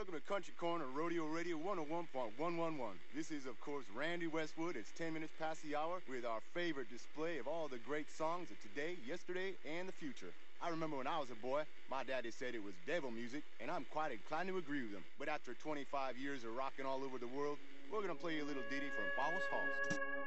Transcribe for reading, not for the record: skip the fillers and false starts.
Welcome to Country Corner Rodeo Radio 101.111. This is, of course, Randy Westwood. It's 10 minutes past the hour with our favorite display of all the great songs of today, yesterday, and the future. I remember when I was a boy, my daddy said it was devil music, and I'm quite inclined to agree with him. But after 25 years of rocking all over the world, we're going to play you a little ditty from Bauhaus Halls.